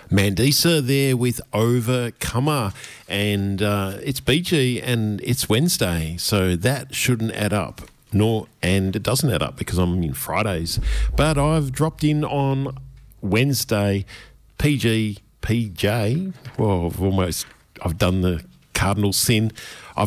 Mandisa there with Overcomer, and it's BG and it's Wednesday, so that shouldn't add up. And it doesn't add up because I'm in Fridays. But I've dropped in on Wednesday, PJ. Well, I've done the cardinal sin.